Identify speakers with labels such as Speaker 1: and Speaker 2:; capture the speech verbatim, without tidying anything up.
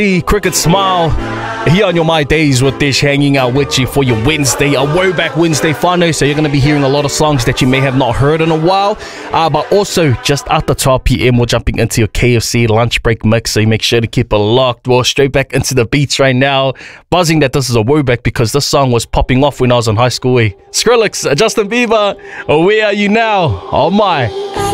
Speaker 1: Cricket Smile here on your My Days with Dish, hanging out with you for your Wednesday, a Throwback Wednesday funny. So you're going to be hearing a lot of songs that you may have not heard in a while, uh, but also just after twelve p m we're jumping into your K F C lunch break mix, so you make sure to keep it locked. We're straight back into the beats right now, buzzing that this is a throwback because this song was popping off when I was in high school. Eh? Skrillex, Justin Bieber, Where Are You Now? Oh my.